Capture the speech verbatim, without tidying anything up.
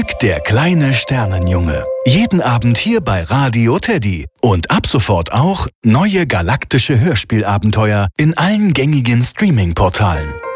Glück der kleine Sternenjunge. Jeden Abend hier bei Radio Teddy. Und ab sofort auch neue galaktische Hörspielabenteuer in allen gängigen Streaming-Portalen.